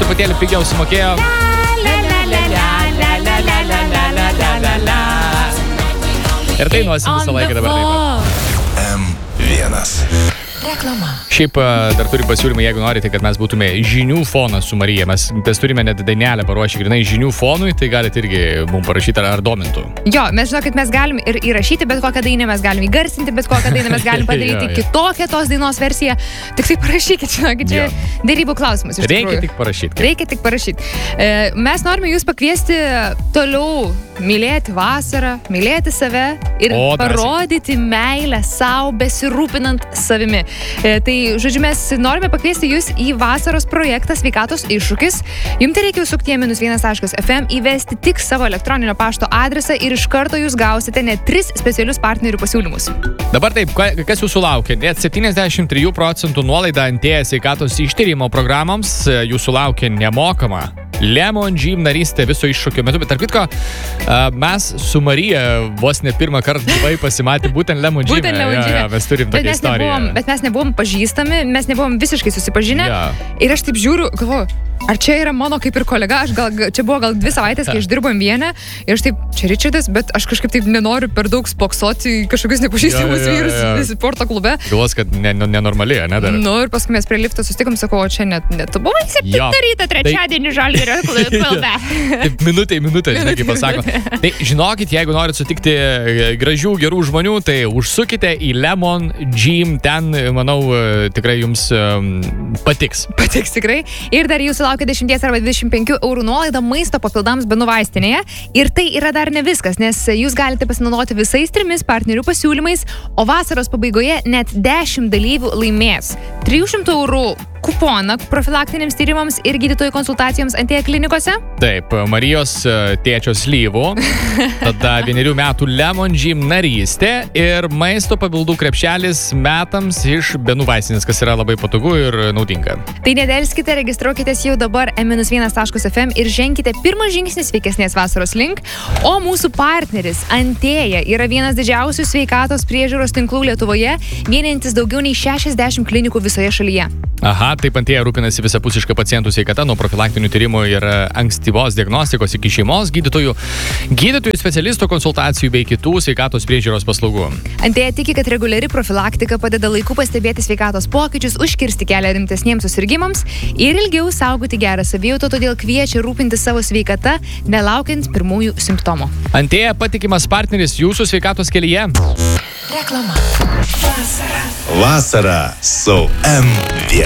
truputėlį pigiau sumokėjo. Ir dainuosim visą laiką dabar taip. M1. Reklama. Šiaip dar turiu pasiūlymą, jeigu norite, kad mes būtume žinių fonas su Marija. Mes turime net dainelę paruošę grinai žinių fonui, tai galite irgi mums parašyti, ar domintų. Jo, mes žinau, kad mes galim ir įrašyti bet kokią dainą, mes galim įgarsinti bet kokią dainą, mes galim padaryti kitokią tos dainos versiją. Tik tai parašykit, žinokit, čia dėrybų klausimas. Reikia tik parašyti. Reikia tik parašyti. Mes norime jūs pakviesti toliau mylėti vasarą, mylėti save ir parodyti meilę savo besirūpinant savimi. Tai, žodžiu, mes norime pakviesti jūs į vasaros projektą Sveikatos iššūkis. Jums tai reikia užsukti -1.fm, įvesti tik savo elektroninio pašto adresą ir iš karto jūs gausite net 3 specialius partnerių pasiūlymus. Dabar taip, kas jūsų laukia? Net 73% nuolaida Antėja sveikatos ištyrimo programoms jūsų laukia nemokama. Lemon Gym narystė viso iššūkio metu, bet tarp kitko, mes su Marija vos ne pirmą kartą gyvai pasimatė būtent Lemon Gym. Mes turim tokią istoriją. Bet mes nebuvom pažįstami, mes nebuvom visiškai susipažinę. Ir aš taip žiūriu, galvoju, ar čia yra mano kaip ir kolega, čia buvo gal 2 savaitės, kai aš dirbom vieną, ir aš taip, čia Ričardas, bet aš kažkaip taip nenoriu per daug spoksoti kažkokius nepažįstamus vyrus sporto klube. Galvos, kad nenormaliai, ne dar? Nu, ir paskui mes prie lifto susitikom, sakau, čia net tu buvai 7 ryto trečiadienį Žalgirio klube. Taip, minutė, žinai, kaip pasako. Tai žinokit, jeigu norit sutikti gražių, gerų žmonių, tai užsukite į Lemon Gym, ten, manau, tikrai jums patiks. Patiks tikrai. Ir dar jūsų laukia 10 arba 25 eurų nuolaida maisto papildams Benų vaistinėje. Ir tai yra dar ne viskas, nes jūs galite pasinaudoti visais 3 partnerių pasiūlymais, o vasaros pabaigoje net 10 dalyvių laimės 300 eurų kuponą profilaktiniams tyrimams ir gydytojų konsultacijoms Antėja klinikose. Taip, Marijos tėčio slyvų, tada 1 metų Lemon Gym narystė ir maisto papildų krepšelis metams iš Benų vaistinės, kas yra labai patogu ir naudinga. Tai nedelskite, registruokitės jau dabar m-1.fm ir ženkite pirmą žingsnį sveikesnės vasaros link, o mūsų partneris Antėja yra vienas didžiausių sveikatos priežiūros tinklų Lietuvoje, vienijantis daugiau nei 60 klinikų visoje šalyje. Aha, taip Antėja rūpinasi visapusišką pacientų sveikatą nuo profilaktinių tyrimų ir ankstyvos diagnostikos iki šeimos gydytojų specialistų konsultacijų bei kitų sveikatos priežiūros paslaugų. Antėja tiki, kad reguliari profilaktika padeda laiku pastebėti sveikatos pokyčius, užkirsti kelią rimtesniems susirgimams ir ilgiau saugoti gerą savijautą, todėl kviečia rūpintis savo sveikata, nelaukiant pirmųjų simptomų. Antėja patikimas partneris jūsų sveikatos kelyje. Reklama. Vasara su M1.